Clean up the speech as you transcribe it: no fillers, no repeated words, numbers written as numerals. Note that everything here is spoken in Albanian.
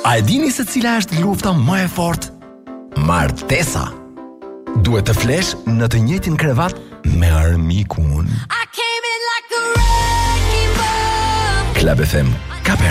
A e dini se cila është lufta më e fortë? Martesa. Duhet të flesh në të njëjtin krevat me armikun. Club FM, ka